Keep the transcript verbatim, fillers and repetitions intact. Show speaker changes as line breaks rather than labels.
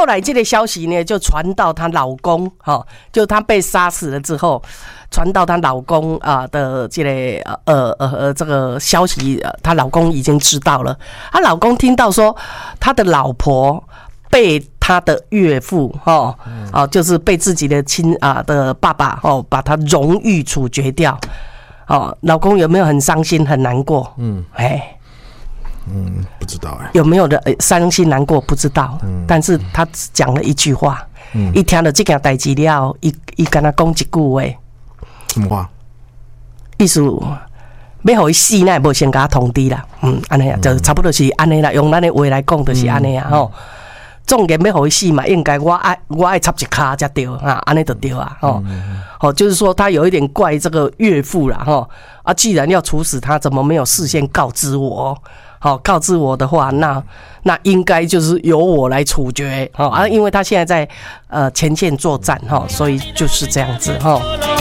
后来这个消息呢，就传到她老公，哈，就她被杀死了之后，传到她老公啊的这个呃呃呃这个消息，她老公已经知道了。她老公听到说，她的老婆被她的岳父，哦，哦，就是被自己的亲啊的爸爸，哦，把她荣誉处决掉。哦，老公有没有很伤心、很难过？嗯，哎。
嗯，不知道哎、欸，
有没有的伤心难过不知道，嗯、但是他只讲了一句话，嗯，一听到这件代志了，一一跟他讲一句话，
什么话？
意思要互伊死，那也无先跟他通知啦，嗯，安尼啊，就差不多是安尼啦，用咱的话来讲就是安尼啊，吼、嗯。总然要互伊死嘛，应该我爱我爱插一卡才对啊，安尼就对啊，吼、嗯，哦，就是说他有一点怪这个岳父啦，吼啊，既然要处死他，怎么没有事先告知我？好，告知我的话，那那应该就是由我来处决，好啊，因为他现在在呃前线作战哈，所以就是这样子哈。